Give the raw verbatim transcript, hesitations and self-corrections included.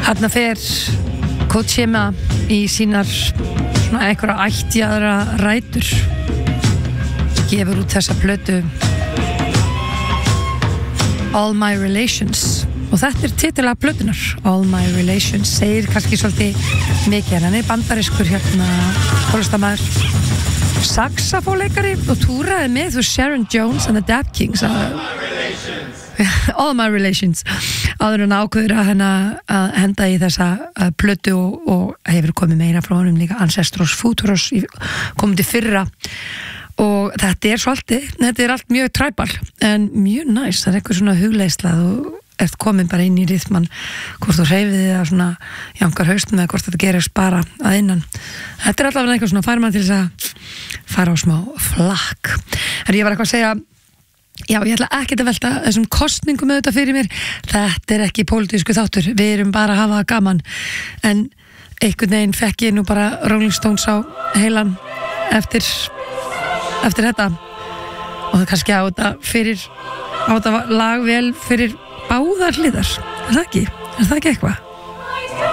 Þarna fer Kojima í sínar svona einhverja ættjaðra rætur, gefur út þessa plötu All My Relations og þetta er titill af plötunar. All My Relations segir kannski svolítið mikið, en hann er bandarískur hérna tónlistarmaður, saxafóleikari og túraði með þú Sharon Jones and the Dap Kings. All My Relations All My Relations áður en ákveður að, hana, að henda í þessa plötu og, og hefur komið meira frá honum líka, Ancestros Futuros komið til fyrra og þetta er svolítið, þetta er allt mjög tribal en mjög næst, það er eitthvað svona hugleiðslað og ert komin bara inn í rithman, hvort þú hreyfið þig að svona jankar haustum eða hvort þetta gerist bara að innan. Þetta er allavega eitthvað svona fær mann til þess að fara á smá flakk. En ég var eitthvað að segja, já, ég ætla ekkert að velta þessum kosningum auðvitað fyrir mér, þetta er ekki pólitísku þáttur, við erum bara að hafa gaman, en einhvern veginn fekk ég nú bara Rolling Stones á heilan eftir eftir þetta og það kannski á þetta fyrir á þetta lag vel fyrir báðar hliðar, er það ekki? Er það ekki eitthvað?